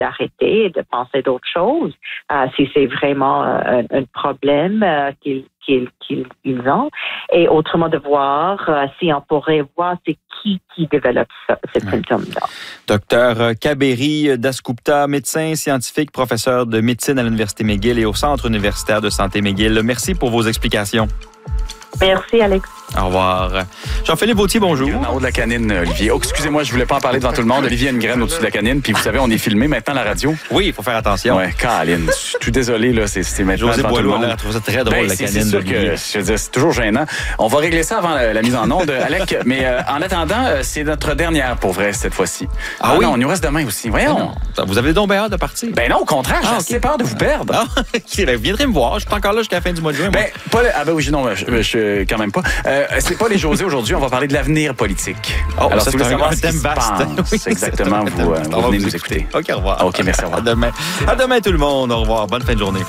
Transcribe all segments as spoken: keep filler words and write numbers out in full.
d'arrêter et de penser d'autres choses euh, si c'est vraiment euh, un, un problème euh, qu'ils, qu'ils, qu'ils, qu'ils ont. Et autrement de voir euh, si on pourrait voir c'est qui qui développe ça, ce ouais. symptôme-là. Docteur Kaberi Dasgupta, médecin scientifique, professeur de médecine à l'Université McGill et au Centre universitaire de santé McGill. Merci pour vos explications. Merci, Alex. Au revoir. Jean-Philippe Vautier, bonjour. En haut de la canine, Olivier. Oh, excusez-moi, je voulais pas en parler devant tout le monde. Olivier a une graine au-dessus de la canine, puis vous savez, on est filmé maintenant à la radio. Oui, il faut faire attention. Ouais, Caroline, je suis tout désolé, là, c'est, c'est maintenant José devant tout le monde. Boileau, elle trouve ça très drôle, ben, la c'est, canine. C'est sûr que, je veux dire, c'est toujours gênant. On va régler ça avant la, la mise en onde, Alec, mais euh, en attendant, euh, c'est notre dernière pour vrai, cette fois-ci. Ah, ah oui? Non, on nous reste demain aussi. Voyons. Non. Vous avez donc bien hâte de partir? Ben non, au contraire, j'ai ah, assez okay. peur de vous perdre. Ah, vous viendrez me voir, je suis encore là jusqu'à la fin du mois de juin. Ben, pas, ah ben oui, non, je, je, quand même pas. Euh, c'est pas les José aujourd'hui, on va parler de l'avenir politique. Oh, alors, ça, si vous voulez savoir un thème vaste. Oui, exactement, vous, euh, vous venez nous écouter. OK, au revoir. OK, merci, au revoir. À demain. À demain tout le monde, au revoir. Bonne fin de journée.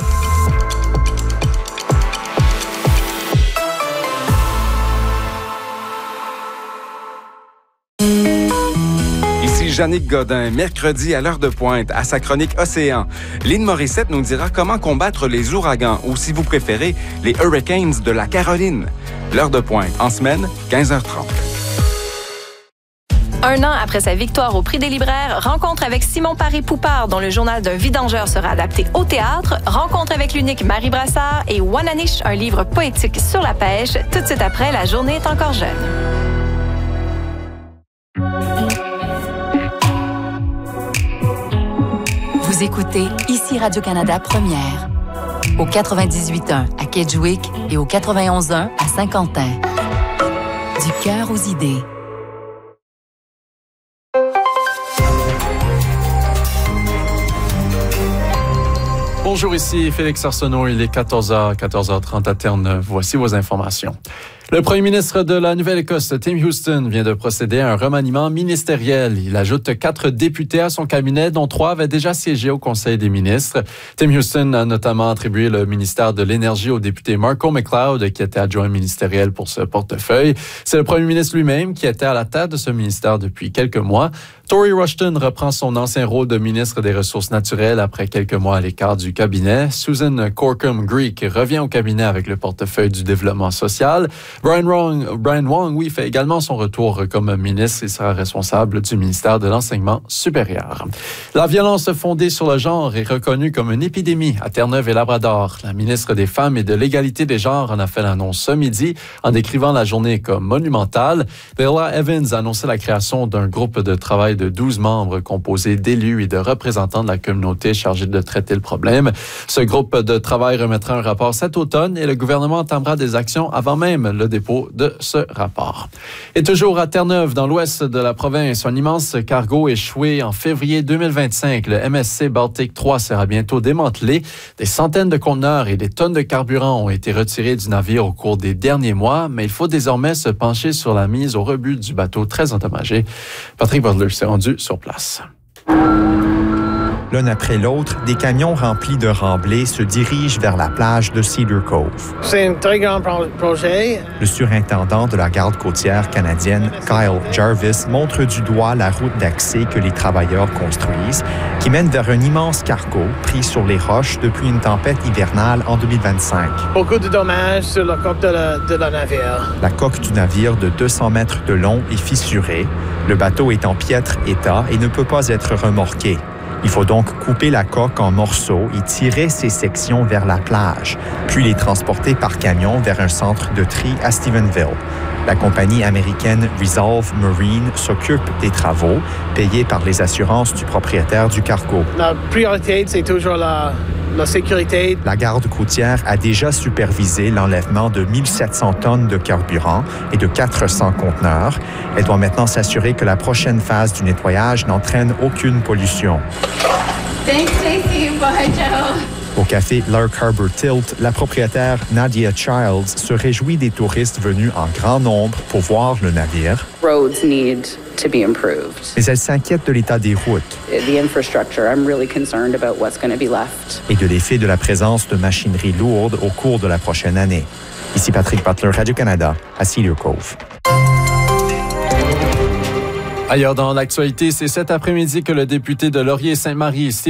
Jannick Godin, mercredi à l'heure de pointe, à sa chronique Océan. Lynn Morissette nous dira comment combattre les ouragans ou, si vous préférez, les Hurricanes de la Caroline. L'heure de pointe, en semaine, quinze heures trente. Un an après sa victoire au Prix des libraires, rencontre avec Simon Paré-Poupard, dont le journal d'un vidangeur sera adapté au théâtre, rencontre avec l'unique Marie Brassard et Wananiche, un livre poétique sur la pêche, tout de suite après La journée est encore jeune. Vous écoutez ici Radio-Canada Première, au quatre-vingt-dix-huit point un à Kedgewick et au quatre-vingt-onze point un à Saint-Quentin. Du cœur aux idées. Bonjour, ici Félix Arsenault. Il est quatorze heures, quatorze heures trente à Terre-Neuve. Voici vos informations. Le premier ministre de la Nouvelle-Écosse, Tim Houston, vient de procéder à un remaniement ministériel. Il ajoute quatre députés à son cabinet, dont trois avaient déjà siégé au Conseil des ministres. Tim Houston a notamment attribué le ministère de l'Énergie au député Marco McLeod, qui était adjoint ministériel pour ce portefeuille. C'est le premier ministre lui-même qui était à la tête de ce ministère depuis quelques mois. Tory Rushton reprend son ancien rôle de ministre des Ressources naturelles après quelques mois à l'écart du cabinet. Susan Corkum-Greek revient au cabinet avec le portefeuille du développement social. Brian Wong, Brian Wong, oui, fait également son retour comme ministre. Il sera responsable du ministère de l'Enseignement supérieur. La violence fondée sur le genre est reconnue comme une épidémie à Terre-Neuve et Labrador. La ministre des Femmes et de l'Égalité des genres en a fait l'annonce ce midi en décrivant la journée comme monumentale. Bella Evans a annoncé la création d'un groupe de travail de douze membres composé d'élus et de représentants de la communauté chargés de traiter le problème. Ce groupe de travail remettra un rapport cet automne et le gouvernement entamera des actions avant même le dépôt de ce rapport. Et toujours à Terre-Neuve, dans l'ouest de la province, un immense cargo échoué en février deux mille vingt-cinq. Le M S C Baltic trois sera bientôt démantelé. Des centaines de conteneurs et des tonnes de carburant ont été retirés du navire au cours des derniers mois, mais il faut désormais se pencher sur la mise au rebut du bateau très endommagé. Patrick Butler s'est rendu sur place. L'un après l'autre, des camions remplis de remblais se dirigent vers la plage de Cedar Cove. C'est un très grand pro- projet. Le surintendant de la garde côtière canadienne, Kyle Jarvis, montre du doigt la route d'accès que les travailleurs construisent, qui mène vers un immense cargo pris sur les roches depuis une tempête hivernale en deux mille vingt-cinq. Beaucoup de dommages sur la coque de la, de la navire. La coque du navire de deux cents mètres de long est fissurée. Le bateau est en piètre état et ne peut pas être remorqué. Il faut donc couper la coque en morceaux et tirer ces sections vers la plage, puis les transporter par camion vers un centre de tri à Stephenville. La compagnie américaine Resolve Marine s'occupe des travaux, payés par les assurances du propriétaire du cargo. La priorité, c'est toujours la, la sécurité. La garde côtière a déjà supervisé l'enlèvement de mille sept cents tonnes de carburant et de quatre cents conteneurs. Elle doit maintenant s'assurer que la prochaine phase du nettoyage n'entraîne aucune pollution. Thanks, Stacey. Bye, Joe. Au café Lark Harbor Tilt, la propriétaire Nadia Childs se réjouit des touristes venus en grand nombre pour voir le navire. Roads need to be improved. Mais elle s'inquiète de l'état des routes. The infrastructure, I'm really concerned about what's going to be left. Et de l'effet de la présence de machinerie lourde au cours de la prochaine année. Ici Patrick Butler, Radio-Canada, à Cedar Cove. Ailleurs dans l'actualité, c'est cet après-midi que le député de Laurier-Sainte-Marie,